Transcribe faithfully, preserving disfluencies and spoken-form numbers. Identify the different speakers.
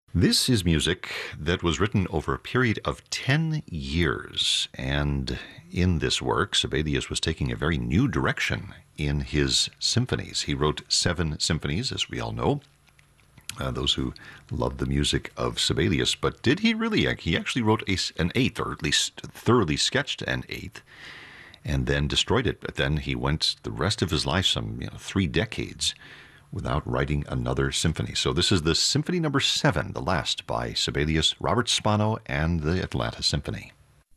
Speaker 1: This is music that was written over a period of ten years. And in this work, Sibelius was taking a very new direction in his symphonies. He wrote seven symphonies, as we all know, uh, those who love the music of Sibelius. But did he really? He actually wrote a, an eighth, or at least thoroughly sketched an eighth, and then destroyed it. But then he went the rest of his life, some you know, three decades, without writing another symphony. So this is the Symphony Number Seven, the last by Sibelius, Robert Spano, and the Atlanta Symphony.